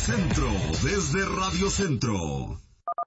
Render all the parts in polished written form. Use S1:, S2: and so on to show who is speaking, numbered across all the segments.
S1: Centro, desde Radio Centro.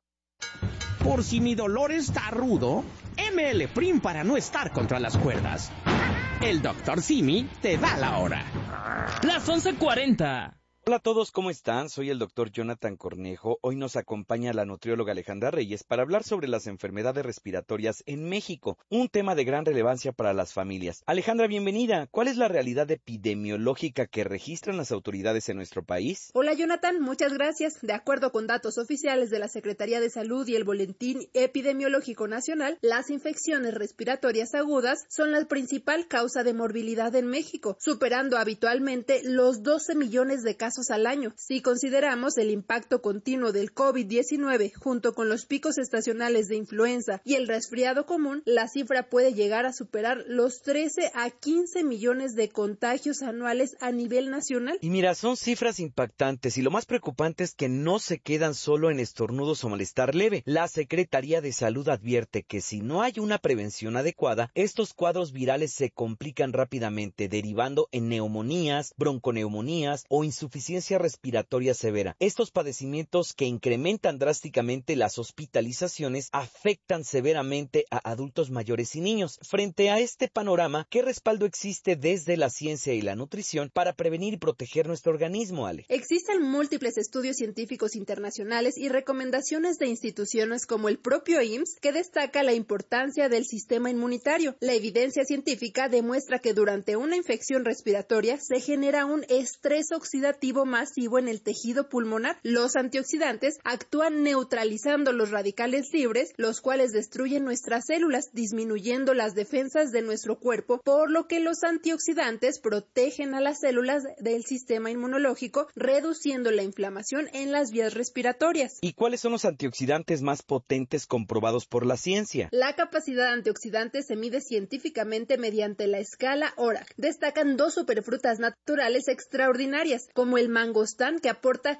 S2: Por si mi dolor está rudo, ML Prim para no estar contra las cuerdas. El Dr. Simi te da la hora.
S3: Las 11:40.
S4: Hola a todos, ¿cómo están? Soy el doctor Jonathan Cornejo. Hoy nos acompaña la nutrióloga Alejandra Reyes para hablar sobre las enfermedades respiratorias en México, un tema de gran relevancia para las familias. Alejandra, bienvenida. ¿Cuál es la realidad epidemiológica que registran las autoridades en nuestro país?
S5: Hola Jonathan, muchas gracias. De acuerdo con datos oficiales de la Secretaría de Salud y el Boletín Epidemiológico Nacional, las infecciones respiratorias agudas son la principal causa de morbilidad en México, superando habitualmente los 12 millones de casos al año. Si consideramos el impacto continuo del COVID-19 junto con los picos estacionales de influenza y el resfriado común, la cifra puede llegar a superar los 13 a 15 millones de contagios anuales a nivel nacional.
S4: Y mira, son cifras impactantes y lo más preocupante es que no se quedan solo en estornudos o malestar leve. La Secretaría de Salud advierte que si no hay una prevención adecuada, estos cuadros virales se complican rápidamente, derivando en neumonías, bronconeumonías o insuficiencia respiratoria severa. Estos padecimientos que incrementan drásticamente las hospitalizaciones afectan severamente a adultos mayores y niños. Frente a este panorama, ¿qué respaldo existe desde la ciencia y la nutrición para prevenir y proteger nuestro organismo, Ale?
S5: Existen múltiples estudios científicos internacionales y recomendaciones de instituciones como el propio IMSS que destaca la importancia del sistema inmunitario. La evidencia científica demuestra que durante una infección respiratoria se genera un estrés oxidativo masivo en el tejido pulmonar. Los antioxidantes actúan neutralizando los radicales libres, los cuales destruyen nuestras células, disminuyendo las defensas de nuestro cuerpo, por lo que los antioxidantes protegen a las células del sistema inmunológico, reduciendo la inflamación en las vías respiratorias.
S4: ¿Y cuáles son los antioxidantes más potentes comprobados por la ciencia?
S5: La capacidad antioxidante se mide científicamente mediante la escala ORAC. Destacan dos superfrutas naturales extraordinarias, como el mangostán, que aporta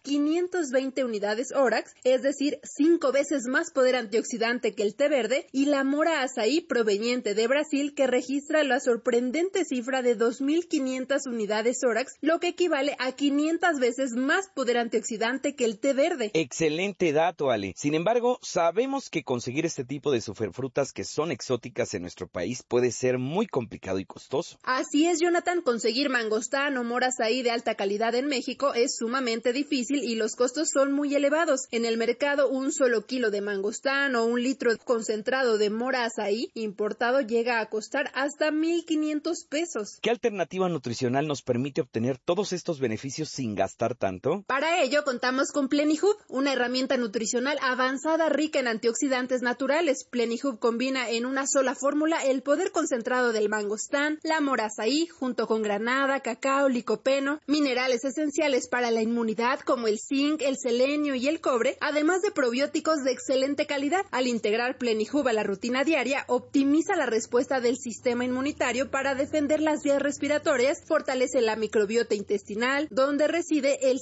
S5: 520 unidades ORAC, es decir, 5 veces más poder antioxidante que el té verde, y la mora açaí proveniente de Brasil, que registra la sorprendente cifra de 2.500 unidades ORAC, lo que equivale a 500 veces más poder antioxidante que el té verde.
S4: Excelente dato, Ale. Sin embargo, sabemos que conseguir este tipo de superfrutas que son exóticas en nuestro país puede ser muy complicado y costoso.
S5: Así es, Jonathan, conseguir mangostán o mora açaí de alta calidad en México es sumamente difícil y los costos son muy elevados. En el mercado, un solo kilo de mangostán o un litro concentrado de mora açaí importado llega a costar hasta 1,500 pesos.
S4: ¿Qué alternativa nutricional nos permite obtener todos estos beneficios sin gastar tanto?
S5: Para ello, contamos con PleniHub, una herramienta nutricional avanzada rica en antioxidantes naturales. PleniHub combina en una sola fórmula el poder concentrado del mangostán, la mora açaí, junto con granada, cacao, licopeno, minerales esenciales para la inmunidad como el zinc, el selenio y el cobre, además de probióticos de excelente calidad. Al integrar PleniHub a la rutina diaria, optimiza la respuesta del sistema inmunitario para defender las vías respiratorias, fortalece la microbiota intestinal, donde reside el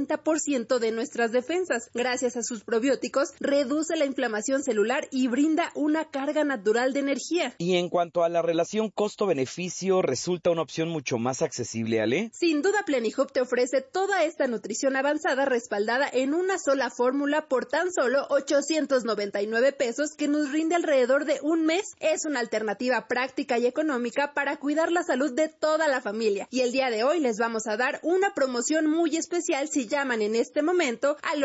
S5: 70% de nuestras defensas. Gracias a sus probióticos, reduce la inflamación celular y brinda una carga natural de energía.
S4: Y en cuanto a la relación costo-beneficio, ¿resulta una opción mucho más accesible, Ale?
S5: Sin duda, PleniHub te ofrece toda esta nutrición avanzada respaldada en una sola fórmula por tan solo 899 pesos, que nos rinde alrededor de un mes. Es una alternativa práctica y económica para cuidar la salud de toda la familia. Y el día de hoy les vamos a dar una promoción muy especial si llaman en este momento al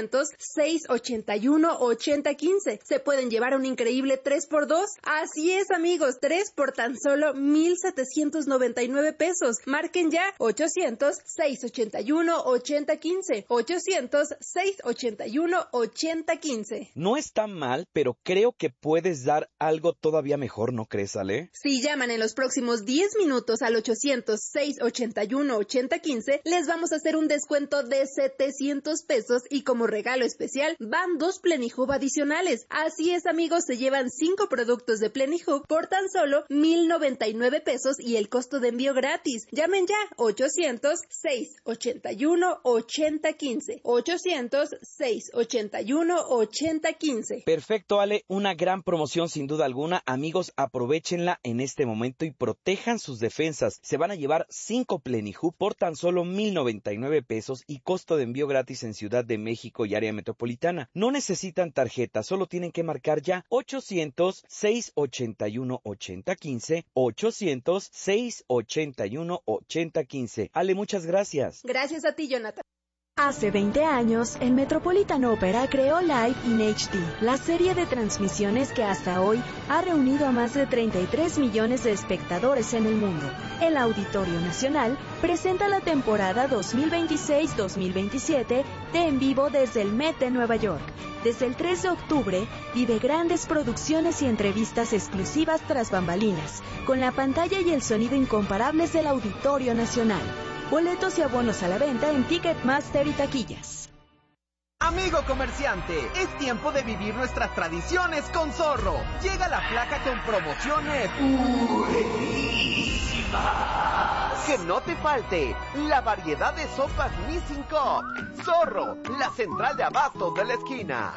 S5: 800-681-8015. Se pueden llevar un increíble 3x2. Así es, amigos, 3 por tan solo 1,799 pesos. Marquen ya 800-681-8015. 800-681-8015.
S4: No está mal, pero creo que puedes dar algo todavía mejor, ¿no crees, Ale?
S5: Si llaman en los próximos 10 minutos al 800-681-8015, les vamos a hacer un descuento de 700 pesos y como regalo especial van 2 PleniHub adicionales. Así es, amigos, se llevan 5 productos de PleniHub por tan solo 1,099 pesos y el costo de envío gratis. Llamen ya 800-681-8015. 800-681-8015. 800-681-8015.
S4: Perfecto, Ale, una gran promoción sin duda alguna. Amigos, aprovéchenla en este momento y protejan sus defensas. Se van a llevar 5 Plenihub por tan solo 1,099 pesos y costo de envío gratis en Ciudad de México y área metropolitana. No necesitan tarjeta, solo tienen que marcar ya 800-681-8015, 800-681-8015. Ale, muchas gracias.
S5: Gracias a ti, Jonathan.
S3: Hace 20 años, el Metropolitan Opera creó Live in HD, la serie de transmisiones que hasta hoy ha reunido a más de 33 millones de espectadores en el mundo. El Auditorio Nacional presenta la temporada 2026-2027 de En Vivo desde el Met de Nueva York. Desde el 3 de octubre, vive grandes producciones y entrevistas exclusivas tras bambalinas, con la pantalla y el sonido incomparables del Auditorio Nacional. Boletos y abonos a la venta en Ticketmaster y taquillas.
S6: Amigo comerciante, es tiempo de vivir nuestras tradiciones con Zorro. Llega la flaca con promociones buenísimas. Que no te falte la variedad de sopas Nissin Cup. Zorro, la central de abastos de la esquina.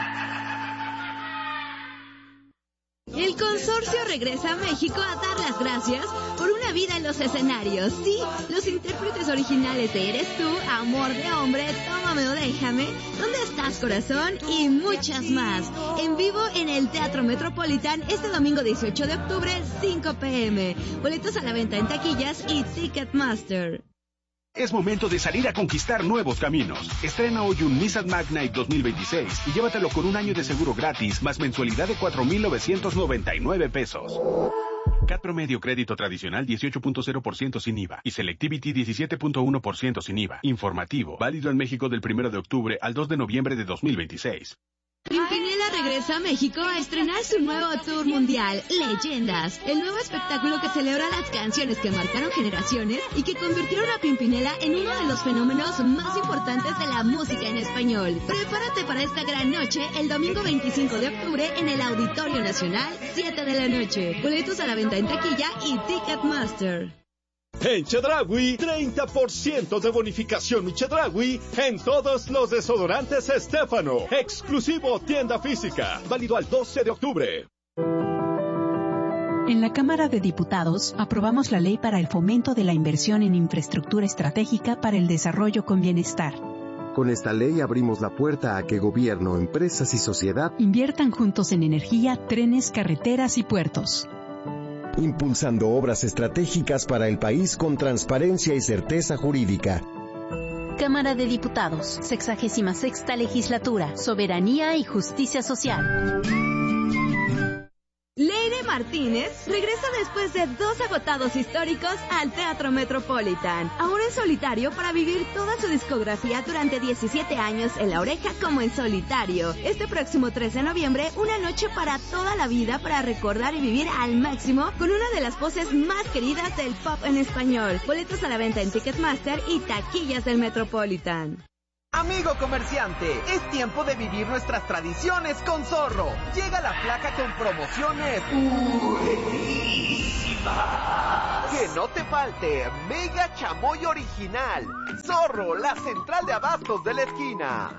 S7: El consorcio regresa a México a dar las gracias por una vida en los escenarios. Sí, los intérpretes originales de Eres Tú, Amor de Hombre, Tómame o Déjame, ¿Dónde estás, corazón? Y muchas más. En vivo en el Teatro Metropolitan este domingo 18 de octubre, 5 p.m. Boletos a la venta en taquillas y Ticketmaster.
S8: Es momento de salir a conquistar nuevos caminos. Estrena hoy un Nissan Magnite 2026 y llévatelo con un año de seguro gratis más mensualidad de 4,999 pesos. CAT promedio crédito tradicional 18.0% sin IVA y Selectivity 17.1% sin IVA. Informativo, válido en México del 1 de octubre al 2 de noviembre de 2026.
S7: Pimpinela regresa a México a estrenar su nuevo tour mundial, Leyendas, el nuevo espectáculo que celebra las canciones que marcaron generaciones y que convirtieron a Pimpinela en uno de los fenómenos más importantes de la música en español. Prepárate para esta gran noche el domingo 25 de octubre en el Auditorio Nacional, 7 de la noche. Boletos a la venta en taquilla y Ticketmaster.
S9: En Chedraui, 30% de bonificación Chedraui en todos los desodorantes Estéfano. Exclusivo tienda física. Válido al 12 de octubre.
S10: En la Cámara de Diputados aprobamos la ley para el fomento de la inversión en infraestructura estratégica para el desarrollo con bienestar.
S11: Con esta ley abrimos la puerta a que gobierno, empresas y sociedad
S10: inviertan juntos en energía, trenes, carreteras y puertos.
S11: Impulsando obras estratégicas para el país con transparencia y certeza jurídica.
S12: Cámara de Diputados, 66ª Legislatura, Soberanía y Justicia Social.
S7: Leire Martínez regresa después de 2 agotados históricos al Teatro Metropolitan, ahora en solitario para vivir toda su discografía durante 17 años en La Oreja como en solitario. Este próximo 3 de noviembre, una noche para toda la vida para recordar y vivir al máximo con una de las voces más queridas del pop en español. Boletos a la venta en Ticketmaster y taquillas del Metropolitan.
S6: Amigo comerciante, es tiempo de vivir nuestras tradiciones con Zorro. Llega la flaca con promociones buenísimas. Que no te falte Mega Chamoy Original. Zorro, la central de abastos de la esquina.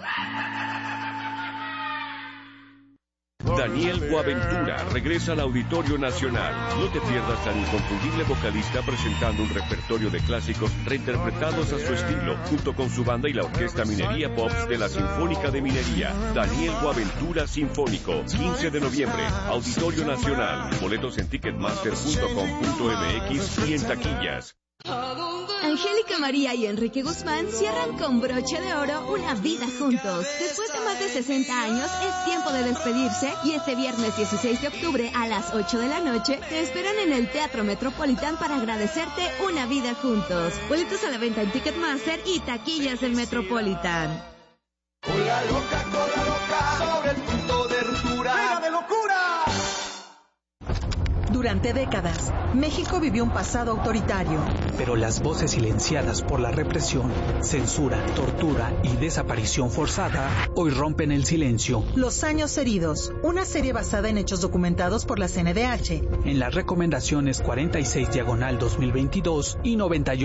S13: Daniel Boaventura regresa al Auditorio Nacional. No te pierdas al inconfundible vocalista presentando un repertorio de clásicos reinterpretados a su estilo, junto con su banda y la Orquesta Minería Pops de la Sinfónica de Minería. Daniel Boaventura Sinfónico, 15 de noviembre, Auditorio Nacional. Boletos en ticketmaster.com.mx y en taquillas.
S7: Angélica María y Enrique Guzmán cierran con broche de oro una vida juntos. Después de más de 60 años, es tiempo de despedirse y este viernes 16 de octubre a las 8 de la noche te esperan en el Teatro Metropolitan para agradecerte una vida juntos. Boletos a la venta en Ticketmaster y taquillas del Metropolitan.
S6: Cola loca, sobre el punto de ruptura. ¡Venga de locura!
S14: Durante décadas, México vivió un pasado autoritario.
S15: Pero las voces silenciadas por la represión, censura, tortura y desaparición forzada hoy rompen el silencio.
S14: Los años heridos, una serie basada en hechos documentados por la CNDH.
S15: En las recomendaciones 46/2022 y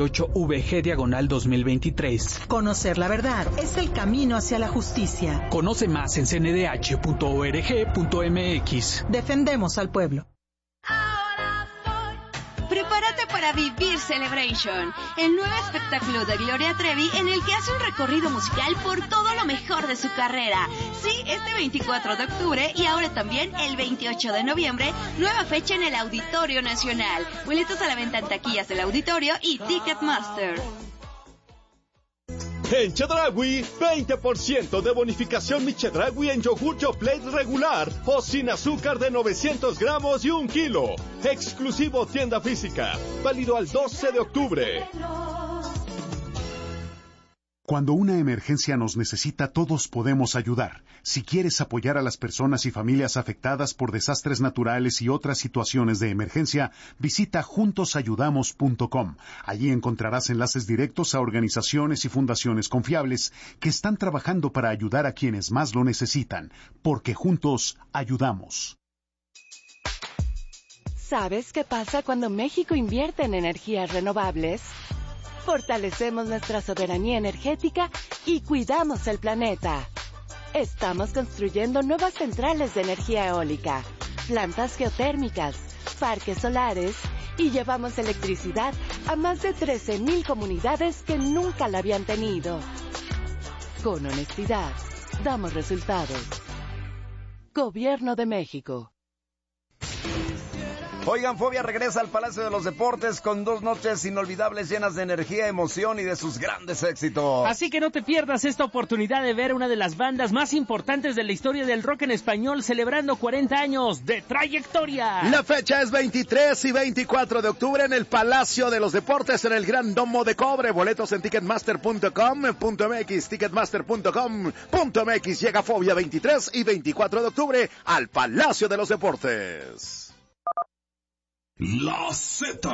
S15: 98VG/2023.
S14: Conocer la verdad es el camino hacia la justicia.
S15: Conoce más en cndh.org.mx.
S14: Defendemos al pueblo.
S7: Prepárate para vivir Celebration, el nuevo espectáculo de Gloria Trevi en el que hace un recorrido musical por todo lo mejor de su carrera. Sí, este 24 de octubre y ahora también el 28 de noviembre, nueva fecha en el Auditorio Nacional. Boletos a la venta en taquillas del auditorio y Ticketmaster.
S9: En Chedraui, 20% de bonificación mi Chedraui en yogur Yoplait regular o sin azúcar de 900 gramos y 1 kilo. Exclusivo tienda física. Válido al 12 de octubre.
S8: Cuando una emergencia nos necesita, todos podemos ayudar. Si quieres apoyar a las personas y familias afectadas por desastres naturales y otras situaciones de emergencia, visita juntosayudamos.com. Allí encontrarás enlaces directos a organizaciones y fundaciones confiables que están trabajando para ayudar a quienes más lo necesitan, porque juntos ayudamos.
S16: ¿Sabes qué pasa cuando México invierte en energías renovables? Fortalecemos nuestra soberanía energética y cuidamos el planeta. Estamos construyendo nuevas centrales de energía eólica, plantas geotérmicas, parques solares y llevamos electricidad a más de 13,000 comunidades que nunca la habían tenido. Con honestidad, damos resultados. Gobierno de México.
S17: Oigan, Fobia regresa al Palacio de los Deportes con 2 noches inolvidables llenas de energía, emoción y de sus grandes éxitos.
S18: Así que no te pierdas esta oportunidad de ver una de las bandas más importantes de la historia del rock en español celebrando 40 años de trayectoria.
S19: La fecha es 23 y 24 de octubre en el Palacio de los Deportes en el Gran Domo de Cobre. Boletos en ticketmaster.com.mx, ticketmaster.com.mx. Llega Fobia 23 y 24 de octubre al Palacio de los Deportes.
S1: La Z.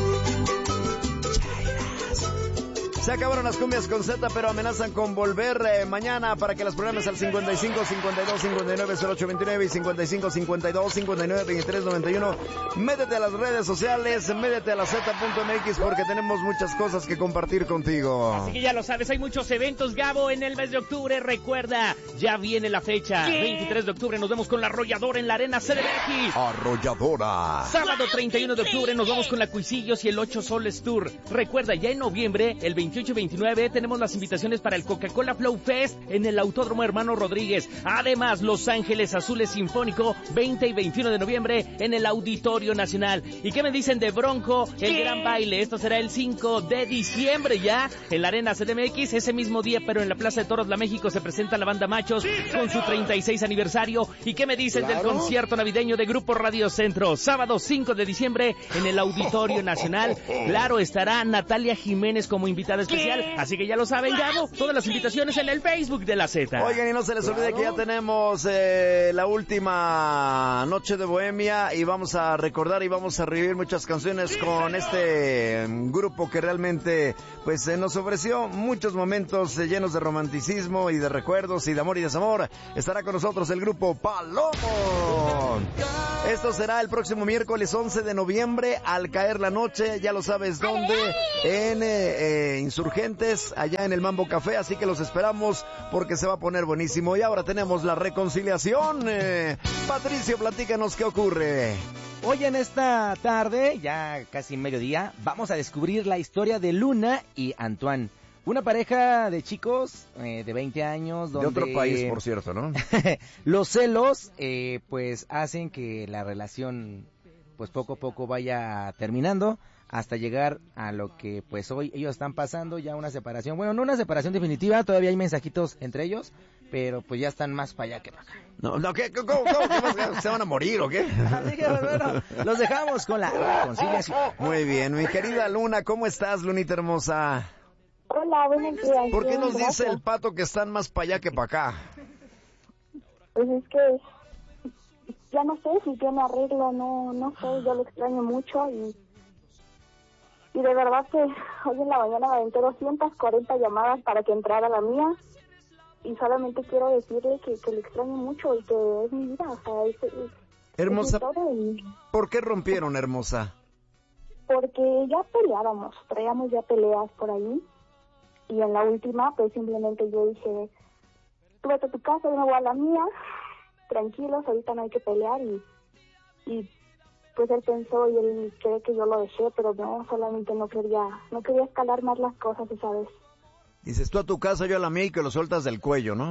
S17: Se acabaron las cumbias con Z, pero amenazan con volver mañana para que las programes al 55 52 59 08 29 y 55 52 59 23 91. Métete a las redes sociales, métete a la Z.mx porque tenemos muchas cosas que compartir contigo.
S18: Así que ya lo sabes, hay muchos eventos, Gabo, en el mes de octubre. Recuerda, ya viene la fecha. ¿Qué? 23 de octubre nos vemos con la Arrolladora en la Arena CDMX.
S17: Arrolladora.
S18: Sábado 31 de octubre nos vamos con la Cuisillos y el 8 Soles Tour. Recuerda, ya en noviembre, el 28 y 29 tenemos las invitaciones para el Coca-Cola Flow Fest en el Autódromo Hermano Rodríguez. Además, Los Ángeles Azules Sinfónico 20 y 21 de noviembre en el Auditorio Nacional. ¿Y qué me dicen de Bronco? El Gran Baile. Esto será el 5 de diciembre ya en la Arena CDMX. Ese mismo día, pero en la Plaza de Toros La México se presenta la banda Machos con su 36 aniversario. ¿Y qué me dicen del concierto navideño de Grupo Radio Centro? Sábado 5 de diciembre en el Auditorio Nacional. Claro, estará Natalia Jiménez como invitada especial. Así que ya lo saben, Gabo, todas las invitaciones en el Facebook de la Z.
S17: Oigan, y no se les olvide que ya tenemos la última noche de Bohemia y vamos a recordar y vamos a revivir muchas canciones con este grupo que realmente pues nos ofreció muchos momentos llenos de romanticismo y de recuerdos y de amor y desamor. Estará con nosotros el grupo Palomo. Esto será el próximo miércoles 11 de noviembre al caer la noche, ya lo sabes dónde, en Insurgentes, allá en el Mambo Café, así que los esperamos porque se va a poner buenísimo. Y ahora tenemos la reconciliación. Patricio, platícanos qué ocurre.
S20: Hoy en esta tarde, ya casi mediodía, vamos a descubrir la historia de Luna y Antoine. Una pareja de chicos de 20 años. Donde,
S17: de otro país, por cierto, ¿no?
S20: Los celos, pues, hacen que la relación, pues, poco a poco vaya terminando, hasta llegar a lo que, pues, hoy ellos están pasando, ya una separación. Bueno, no una separación definitiva, todavía hay mensajitos entre ellos, pero, pues, ya están más para allá que para acá.
S17: No, ¿qué? ¿Cómo? ¿Se van a morir o qué?
S20: Así que, bueno, los dejamos con la reconciliación.
S17: Muy bien, mi querida Luna, ¿cómo estás, Lunita hermosa?
S21: Hola, buenos días.
S17: ¿Por qué nos dice el pato que están más para allá que para acá?
S21: Pues es que ya no sé si tiene arreglo, no sé, yo lo extraño mucho y de verdad que hoy en la mañana me aventé 240 llamadas para que entrara la mía y solamente quiero decirle que le extraño mucho y que es mi vida, o sea,
S17: Hermosa,
S21: es mi todo y...
S17: ¿por qué rompieron, hermosa?
S21: Porque ya peleábamos, traíamos ya peleas por ahí y en la última pues simplemente yo dije, tú vete a tu casa, yo me voy a la mía, tranquilos, ahorita no hay que pelear y pues él pensó y él cree que yo lo dejé, pero no, solamente no quería escalar más las cosas esa vez.
S17: Dices, tú a tu casa, yo a la mía y que lo sueltas del cuello, ¿no?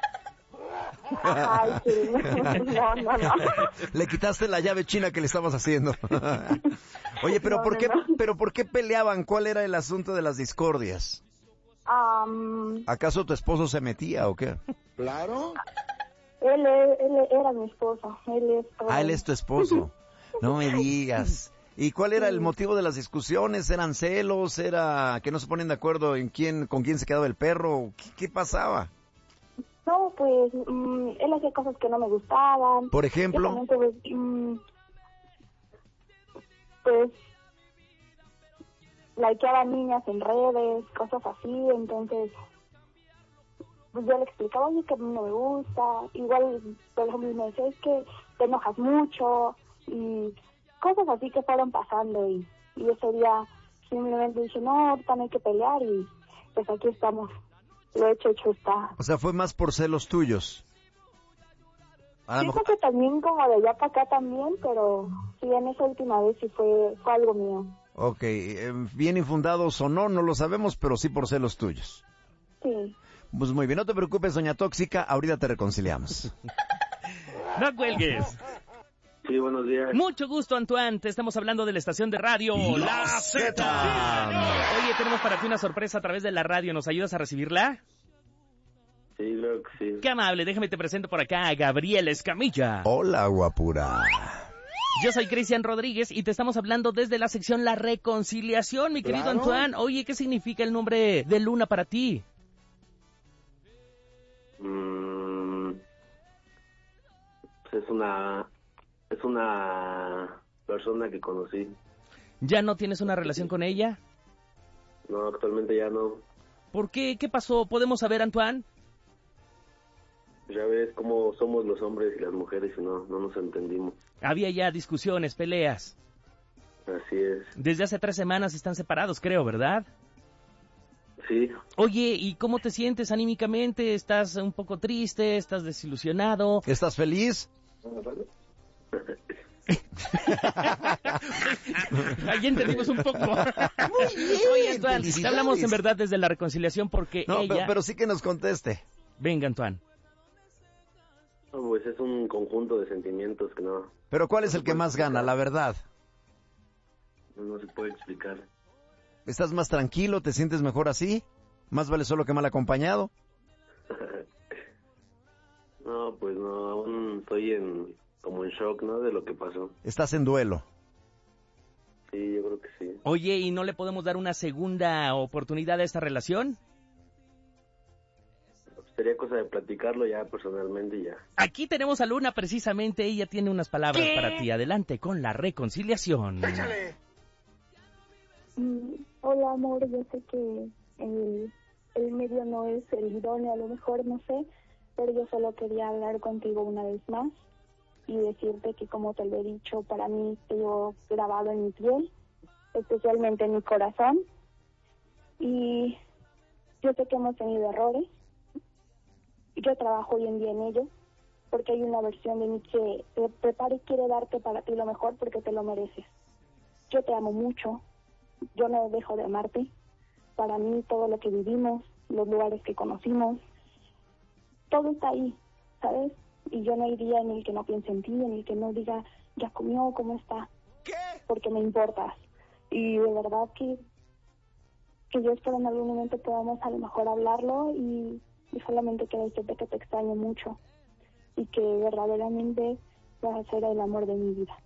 S21: Ay, sí, no.
S17: Le quitaste la llave china que le estabas haciendo. Oye, pero ¿por qué peleaban? ¿Cuál era el asunto de las discordias? ¿Acaso tu esposo se metía o qué?
S19: Claro.
S21: Él era mi esposo, él
S17: es tu esposo. No me digas. ¿Y cuál era el motivo de las discusiones? ¿Eran celos? ¿Era que no se ponen de acuerdo en con quién se quedaba el perro? ¿Qué pasaba?
S21: No, pues él hacía cosas que no me gustaban.
S17: ¿Por ejemplo?
S21: Pues likeaba niñas en redes, cosas así, entonces pues yo le explicaba, oye, que a mí no me gusta. Igual, por ejemplo, me decía, es que te enojas mucho y cosas así que fueron pasando y ese día simplemente dije, no, ahorita no hay que pelear y pues aquí estamos. Lo hecho está.
S17: O sea, fue más por celos tuyos.
S21: Yo creo que también como de allá para acá también, pero sí, en esa última vez sí fue algo mío.
S17: Ok, bien infundados o no, no lo sabemos, pero sí por celos tuyos.
S21: Sí.
S17: Pues muy bien, no te preocupes, doña Tóxica, ahorita te reconciliamos.
S18: No cuelgues.
S2: Sí, buenos días.
S18: Mucho gusto, Antoine. Te estamos hablando de la estación de radio La Z. Oye, tenemos para ti una sorpresa a través de la radio. ¿Nos ayudas a recibirla?
S2: Sí, creo que sí.
S18: Qué amable. Déjame te presento por acá a Gabriel Escamilla.
S17: Hola, guapura.
S18: Yo soy Cristian Rodríguez y te estamos hablando desde la sección La Reconciliación, mi querido Antoine. Oye, ¿qué significa el nombre de Luna para ti?
S2: Es una persona que conocí.
S18: ¿Ya no tienes una relación con ella?
S2: No, actualmente ya no.
S18: ¿Por qué? ¿Qué pasó? ¿Podemos saber, Antoine?
S2: Ya ves cómo somos los hombres y las mujeres y no nos entendimos.
S18: Había ya discusiones, peleas.
S2: Así es.
S18: Desde hace 3 semanas están separados, creo, ¿verdad?
S2: Sí.
S18: Oye, ¿y cómo te sientes anímicamente? ¿Estás un poco triste? ¿Estás desilusionado?
S17: ¿Estás feliz?
S18: Ahí entendimos un poco.
S17: Muy bien.
S18: Oye, Antoine, te hablamos en verdad desde la reconciliación porque ella...
S17: pero sí que nos conteste.
S18: Venga, Antoine.
S2: No, pues es un conjunto de sentimientos que no...
S17: Pero ¿cuál es el que más gana, la verdad?
S2: No se puede explicar.
S17: ¿Estás más tranquilo? ¿Te sientes mejor así? ¿Más vale solo que mal acompañado?
S2: No, pues no, aún estoy como en shock, ¿no? De lo que pasó.
S17: ¿Estás en duelo?
S2: Sí, yo creo que sí.
S18: Oye, ¿y no le podemos dar una segunda oportunidad a esta relación?
S2: Sería cosa de platicarlo ya personalmente ya.
S18: Aquí tenemos a Luna, precisamente, ella tiene unas palabras para ti. Adelante con la reconciliación.
S2: ¡Échale!
S21: Hola, amor, yo sé que el medio no es el idóneo, a lo mejor, no sé, pero yo solo quería hablar contigo una vez más y decirte que, como te lo he dicho, para mí te llevo grabado en mi piel, especialmente en mi corazón, y yo sé que hemos tenido errores. Yo trabajo hoy en día en ello, porque hay una versión de mí que te prepara y quiere darte para ti lo mejor porque te lo mereces. Yo te amo mucho, yo no dejo de amarte. Para mí todo lo que vivimos, los lugares que conocimos, todo está ahí, ¿sabes? Y yo no hay día en el que no piense en ti, en el que no diga, ya comió, ¿cómo está? ¿Qué? Porque me importas. Y de verdad que yo espero en algún momento podamos a lo mejor hablarlo y solamente quiero decirte que te extraño mucho y que verdaderamente vas a ser el amor de mi vida.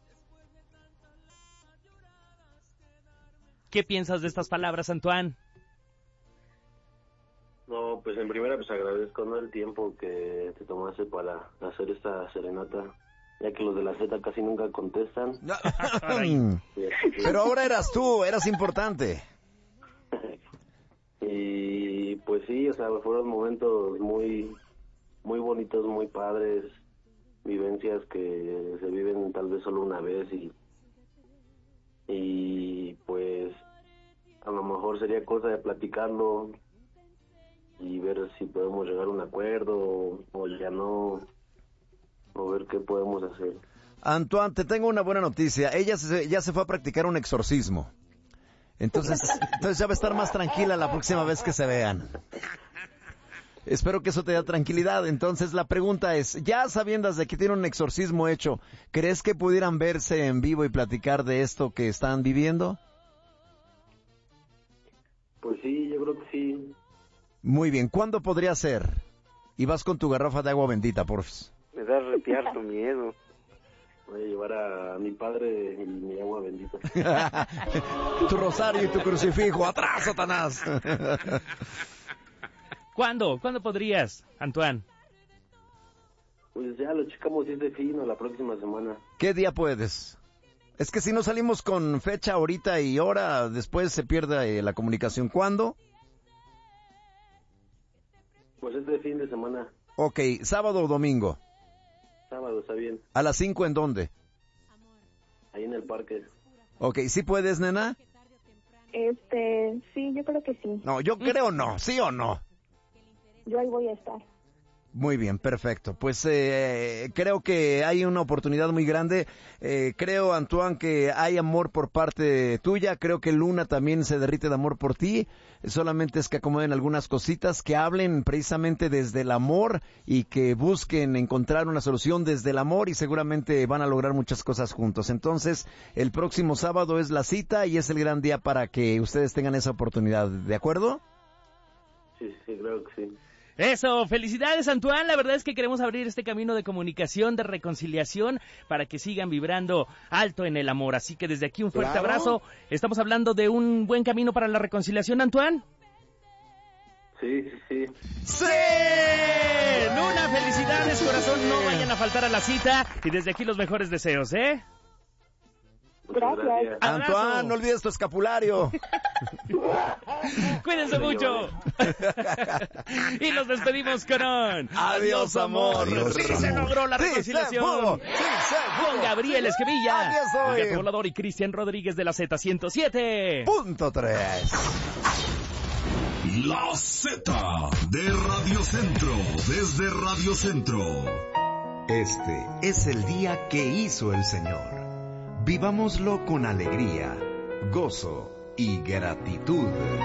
S18: ¿Qué piensas de estas palabras, Antoine?
S2: No, pues en primera pues agradezco, ¿no?, el tiempo que te tomaste para hacer esta serenata ya que los de la Z casi nunca contestan.
S17: Pero ahora eras tú, eras importante.
S2: Y pues sí, o sea, fueron momentos muy bonitos, muy padres, vivencias que se viven tal vez solo una vez y pues a lo mejor sería cosa de platicarlo y ver si podemos llegar a un acuerdo o ya no, o ver qué podemos hacer.
S17: Antoine, te tengo una buena noticia. Ella ya se fue a practicar un exorcismo. Entonces ya va a estar más tranquila la próxima vez que se vean. Espero que eso te dé tranquilidad. Entonces la pregunta es, ya sabiendo de que tiene un exorcismo hecho, ¿crees que pudieran verse en vivo y platicar de esto que están viviendo?
S2: Pues sí, yo creo que sí.
S17: Muy bien, ¿cuándo podría ser? Y vas con tu garrafa de agua bendita, porfis.
S2: Me da repiarto miedo. Voy a llevar a mi padre y mi agua bendita.
S17: Tu rosario y tu crucifijo. ¡Atrás, Satanás!
S18: ¿Cuándo podrías, Antoine?
S2: Pues ya lo checamos si es de fino la próxima semana.
S17: ¿Qué día puedes? Es que si no salimos con fecha ahorita y hora, después se pierde la comunicación. ¿Cuándo?
S2: Pues es de fin de semana.
S17: Ok, ¿sábado o domingo?
S2: Sábado, está bien.
S17: ¿A las 5 en dónde?
S2: Ahí en el parque.
S17: Ok, ¿sí puedes, nena?
S21: Sí, yo creo que sí.
S17: No, yo creo no, ¿sí o no?
S21: Yo ahí voy a estar.
S17: Muy bien, perfecto. Pues creo que hay una oportunidad muy grande. Creo, Antoine, que hay amor por parte tuya. Creo que Luna también se derrite de amor por ti. Solamente es que acomoden algunas cositas, que hablen precisamente desde el amor y que busquen encontrar una solución desde el amor y seguramente van a lograr muchas cosas juntos. Entonces, el próximo sábado es la cita y es el gran día para que ustedes tengan esa oportunidad. ¿De acuerdo?
S2: Sí, creo que sí.
S18: Eso, felicidades, Antoine. La verdad es que queremos abrir este camino de comunicación, de reconciliación, para que sigan vibrando alto en el amor. Así que desde aquí un fuerte abrazo. Estamos hablando de un buen camino para la reconciliación, Antoine.
S2: Sí.
S18: ¡Sí! Luna, felicidades, corazón. No vayan a faltar a la cita. Y desde aquí los mejores deseos, ¿eh?
S21: Gracias.
S17: Antoine, no olvides tu escapulario.
S18: Cuídense mucho. Y nos despedimos con un
S17: adiós, amor.
S18: Sí, se logró la reconciliación. Con Gabriel Esquevilla, Gato Volador y Cristian Rodríguez de la
S17: Z107.3.
S1: La Z de Radio Centro, desde Radio Centro.
S4: Este es el día que hizo el Señor. Vivámoslo con alegría, gozo y gratitud.